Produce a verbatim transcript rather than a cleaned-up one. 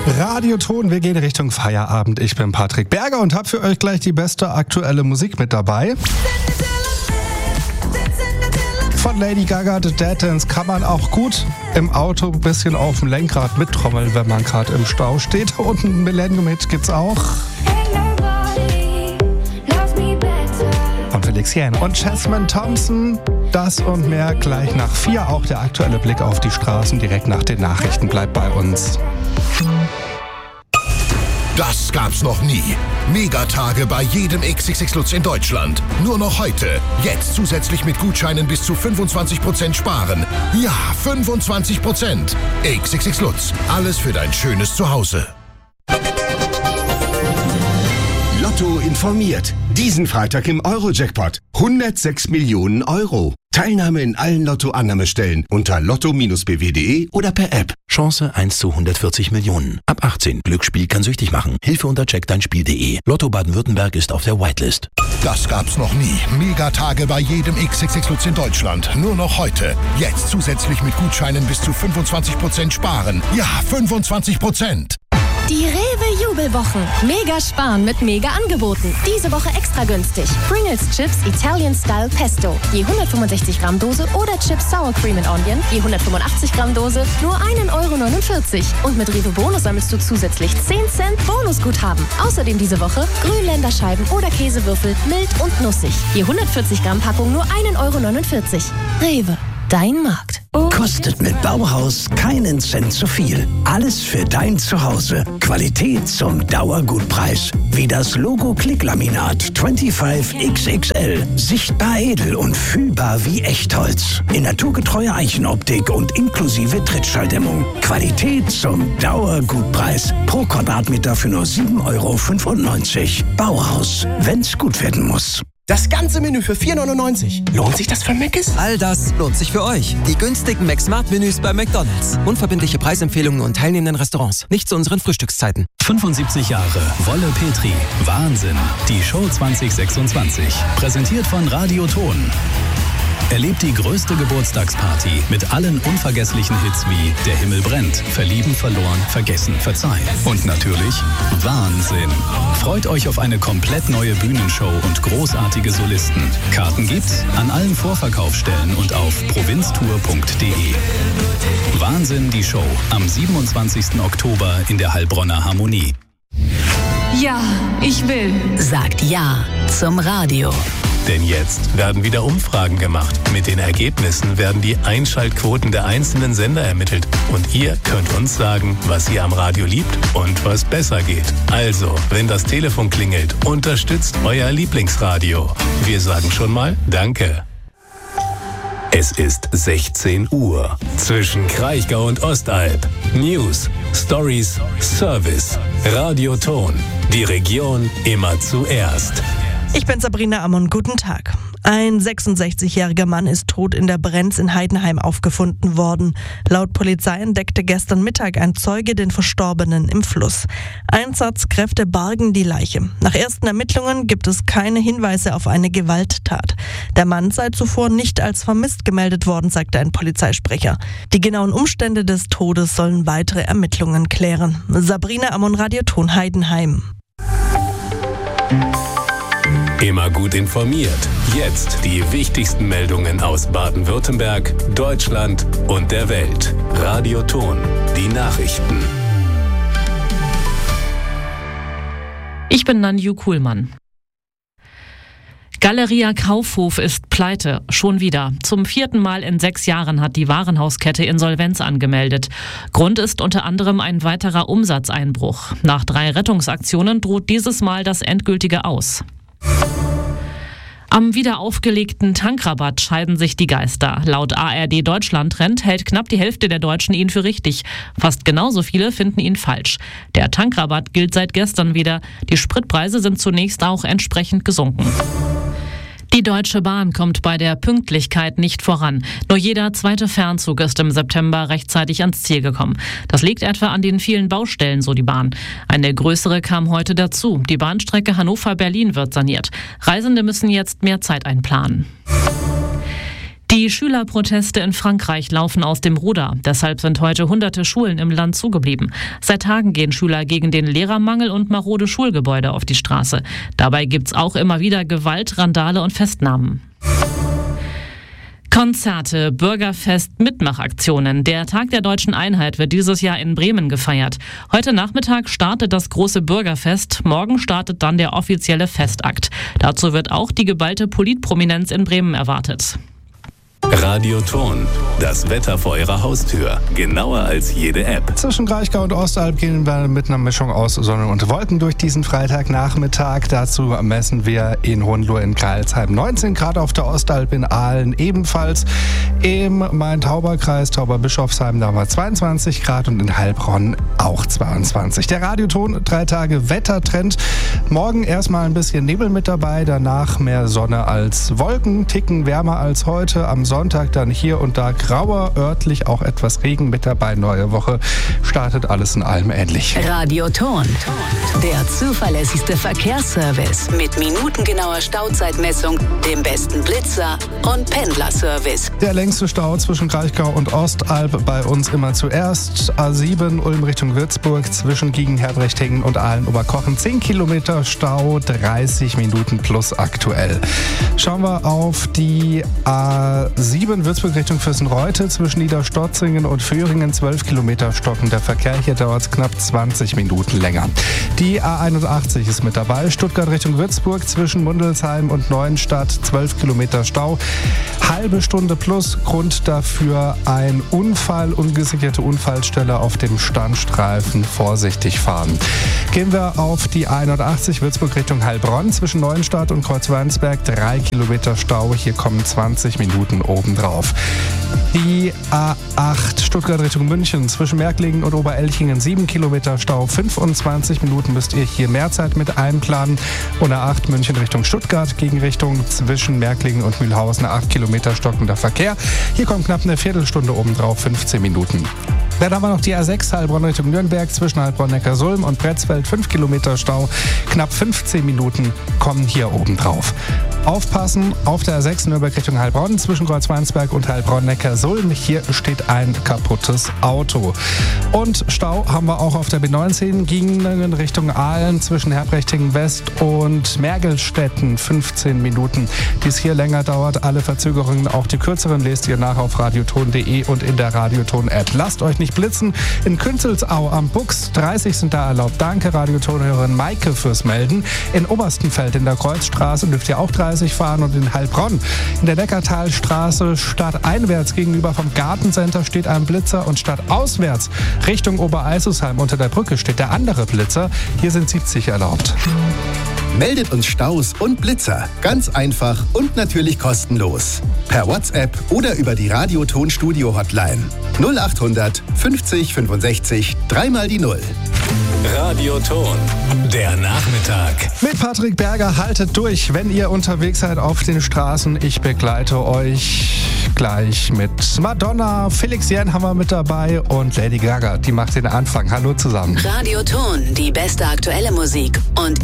Radioton, wir gehen Richtung Feierabend. Ich bin Patrick Berger und habe für euch gleich die beste aktuelle Musik mit dabei. Von Lady Gaga, The Dead Dance kann man auch gut im Auto ein bisschen auf dem Lenkrad mittrommeln, wenn man gerade im Stau steht. Und ein Millennium-Hit gibt's auch. Von Felix Jähn und Jasmine Thompson. Das und mehr gleich nach vier. Auch der aktuelle Blick auf die Straßen direkt nach den Nachrichten. Bleibt bei uns. Das gab's noch nie. Megatage bei jedem X X X Lutz in Deutschland. Nur noch heute. Jetzt zusätzlich mit Gutscheinen bis zu fünfundzwanzig Prozent sparen. Ja, fünfundzwanzig Prozent. X X X Lutz. Alles für dein schönes Zuhause. Lotto informiert. Diesen Freitag im Euro-Jackpot. hundertsechs Millionen Euro. Teilnahme in allen Lotto-Annahmestellen unter lotto b w punkt de oder per App. Chance eins zu hundertvierzig Millionen. Ab achtzehn. Glücksspiel kann süchtig machen. Hilfe unter check dein Spiel punkt de. Lotto Baden-Württemberg ist auf der Whitelist. Das gab's noch nie. Megatage bei jedem X X X Lutz in Deutschland. Nur noch heute. Jetzt zusätzlich mit Gutscheinen bis zu fünfundzwanzig Prozent sparen. Ja, fünfundzwanzig Prozent. Die Rewe-Jubelwochen. Mega sparen mit Mega-Angeboten. Diese Woche extra günstig. Pringles Chips Italian Style Pesto. Je hundertfünfundsechzig Gramm Dose oder Chips Sour Cream and Onion. Je hundertfünfundachtzig Gramm Dose. Nur ein Euro neunundvierzig. Und mit Rewe Bonus sammelst du zusätzlich zehn Cent Bonusguthaben. Außerdem diese Woche Grünländerscheiben oder Käsewürfel. Mild und nussig. Je hundertvierzig Gramm Packung nur ein Euro neunundvierzig. Rewe. Dein Markt. Kostet mit Bauhaus keinen Cent zu viel. Alles für dein Zuhause. Qualität zum Dauergutpreis. Wie das Logo Klicklaminat fünfundzwanzig X X L. Sichtbar edel und fühlbar wie Echtholz. In naturgetreuer Eichenoptik und inklusive Trittschalldämmung. Qualität zum Dauergutpreis. Pro Quadratmeter für nur sieben Euro fünfundneunzig. Bauhaus, wenn's gut werden muss. Das ganze Menü für vier neunundneunzig. Lohnt sich das für Mc's? All das lohnt sich für euch. Die günstigen McSmart-Menüs bei McDonald's. Unverbindliche Preisempfehlungen und teilnehmenden Restaurants. Nicht zu unseren Frühstückszeiten. fünfundsiebzig Jahre. Wolle Petri. Wahnsinn. Die Show zwanzig sechsundzwanzig. Präsentiert von Radioton. Erlebt die größte Geburtstagsparty mit allen unvergesslichen Hits wie Der Himmel brennt, Verlieben, verloren, vergessen, verzeihen. Und natürlich Wahnsinn. Freut euch auf eine komplett neue Bühnenshow und großartige Solisten. Karten gibt's an allen Vorverkaufsstellen und auf provinztour punkt de. Wahnsinn, die Show. Am siebenundzwanzigsten Oktober in der Heilbronner Harmonie. Ja, ich will. Sagt Ja zum Radio. Denn jetzt werden wieder Umfragen gemacht. Mit den Ergebnissen werden die Einschaltquoten der einzelnen Sender ermittelt. Und ihr könnt uns sagen, was ihr am Radio liebt und was besser geht. Also, wenn das Telefon klingelt, unterstützt euer Lieblingsradio. Wir sagen schon mal Danke. Es ist sechzehn Uhr. Zwischen Kraichgau und Ostalb. News, Stories, Service. Radioton. Die Region immer zuerst. Ich bin Sabrina Ammon, guten Tag. Ein sechsundsechzigjähriger Mann ist tot in der Brenz in Heidenheim aufgefunden worden. Laut Polizei entdeckte gestern Mittag ein Zeuge den Verstorbenen im Fluss. Einsatzkräfte bargen die Leiche. Nach ersten Ermittlungen gibt es keine Hinweise auf eine Gewalttat. Der Mann sei zuvor nicht als vermisst gemeldet worden, sagte ein Polizeisprecher. Die genauen Umstände des Todes sollen weitere Ermittlungen klären. Sabrina Ammon, Radioton Heidenheim. Immer gut informiert. Jetzt die wichtigsten Meldungen aus Baden-Württemberg, Deutschland und der Welt. Radioton, die Nachrichten. Ich bin Nanju Kuhlmann. Galeria Kaufhof ist pleite, schon wieder. Zum vierten Mal in sechs Jahren hat die Warenhauskette Insolvenz angemeldet. Grund ist unter anderem ein weiterer Umsatzeinbruch. Nach drei Rettungsaktionen droht dieses Mal das endgültige Aus. Am wieder aufgelegten Tankrabatt scheiden sich die Geister. Laut A R D Deutschland-Trend hält knapp die Hälfte der Deutschen ihn für richtig. Fast genauso viele finden ihn falsch. Der Tankrabatt gilt seit gestern wieder. Die Spritpreise sind zunächst auch entsprechend gesunken. Die Deutsche Bahn kommt bei der Pünktlichkeit nicht voran. Nur jeder zweite Fernzug ist im September rechtzeitig ans Ziel gekommen. Das liegt etwa an den vielen Baustellen, so die Bahn. Eine größere kam heute dazu. Die Bahnstrecke Hannover-Berlin wird saniert. Reisende müssen jetzt mehr Zeit einplanen. Die Die Schülerproteste in Frankreich laufen aus dem Ruder. Deshalb sind heute hunderte Schulen im Land zugeblieben. Seit Tagen gehen Schüler gegen den Lehrermangel und marode Schulgebäude auf die Straße. Dabei gibt's auch immer wieder Gewalt, Randale und Festnahmen. Konzerte, Bürgerfest, Mitmachaktionen. Der Tag der Deutschen Einheit wird dieses Jahr in Bremen gefeiert. Heute Nachmittag startet das große Bürgerfest. Morgen startet dann der offizielle Festakt. Dazu wird auch die geballte Politprominenz in Bremen erwartet. Radioton, das Wetter vor Ihrer Haustür. Genauer als jede App. Zwischen Kraichgau und Ostalb gehen wir mit einer Mischung aus Sonne und Wolken durch diesen Freitagnachmittag. Dazu messen wir in Hohenlohe in Crailsheim neunzehn Grad, auf der Ostalb in Aalen ebenfalls. Im Main-Tauber-Kreis, Tauberbischofsheim, da haben wir zweiundzwanzig Grad und in Heilbronn auch zweiundzwanzig. Der Radioton, drei Tage Wettertrend. Morgen erstmal ein bisschen Nebel mit dabei, danach mehr Sonne als Wolken, Ticken wärmer als heute. Am Sonntag dann hier und da grauer, örtlich auch etwas Regen mit dabei. Neue Woche startet alles in allem ähnlich. Radioton, der zuverlässigste Verkehrsservice mit minutengenauer Stauzeitmessung, dem besten Blitzer und Pendlerservice. Der längste Stau zwischen Kraichgau und Ostalb bei uns immer zuerst. A sieben Ulm Richtung Würzburg zwischen Giegen-Herbrechting und Aalen-Oberkochen. zehn Kilometer Stau, dreißig Minuten plus aktuell. Schauen wir auf die A sieben Würzburg Richtung Vössenreute zwischen Niederstotzingen und Föhringen. zwölf Kilometer stockender Verkehr. Hier dauert es knapp zwanzig Minuten länger. Die A einundachtzig ist mit dabei. Stuttgart Richtung Würzburg zwischen Mundelsheim und Neuenstadt. zwölf Kilometer Stau. Halbe Stunde plus. Grund dafür ein Unfall. Ungesicherte Unfallstelle auf dem Standstreifen. Vorsichtig fahren. Gehen wir auf die A einundachtzig Würzburg Richtung Heilbronn zwischen Neuenstadt und Kreuzweinsberg. drei Kilometer Stau. Hier kommen zwanzig Minuten obendrauf. Die A acht Stuttgart Richtung München zwischen Märklingen und Oberelchingen. sieben Kilometer Stau. fünfundzwanzig Minuten müsst ihr hier mehr Zeit mit einplanen. Und A acht München Richtung Stuttgart. Gegenrichtung zwischen Märklingen und Mühlhausen. acht Kilometer stockender Verkehr. Hier kommt knapp eine Viertelstunde obendrauf. fünfzehn Minuten. Dann haben wir noch die A sechs Heilbronn Richtung Nürnberg zwischen Heilbronn-Neckarsulm und Pretzfeld. fünf Kilometer Stau. Knapp fünfzehn Minuten kommen hier obendrauf. Aufpassen auf der A sechs Nürnberg Richtung Heilbronn zwischen Kreuzweinsberg und Heilbronn-Neckarsulm. Hier steht ein kaputtes Auto. Und Stau haben wir auch auf der B neunzehn Giengen Richtung Aalen zwischen Herbrechting West und Mergelstetten. fünfzehn Minuten. Dies hier länger dauert. Alle Verzögerungen, auch die kürzeren, lest ihr nach auf radioton punkt de und in der Radioton-App. Lasst euch nicht blitzen. In Künzelsau am Buchs dreißig sind da erlaubt. Danke, Radiotonhörerin Maike, fürs Melden. In Oberstenfeld in der Kreuzstraße dürft ihr auch dreißig fahren und in Heilbronn in der Neckartalstraße stadteinwärts gegenüber vom Gartencenter steht ein Blitzer und stadtauswärts Richtung Obereiselsheim unter der Brücke steht der andere Blitzer. Hier sind siebzig erlaubt. Meldet uns Staus und Blitzer. Ganz einfach und natürlich kostenlos. Per WhatsApp oder über die Radioton-Studio-Hotline. null achthundert fünfzig fünfundsechzig, dreimal die Null. Radioton, der Nachmittag. Mit Patrick Berger, haltet durch, wenn ihr unterwegs seid auf den Straßen. Ich begleite euch gleich mit Madonna. Felix Jähn haben wir mit dabei und Lady Gaga, die macht den Anfang. Hallo zusammen. Radioton, die beste aktuelle Musik und